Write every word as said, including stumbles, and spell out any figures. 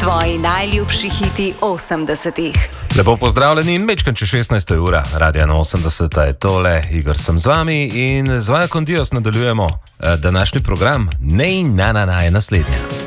Tvoji najljubši hiti osemdesetih. Lepo pozdravljeni in mečkan če šestnajsta ura. Radio na osemdeseta je tole, Igor sem z vami in z vajo Kondios nadaljujemo. Današnji program Nej na na na je naslednja.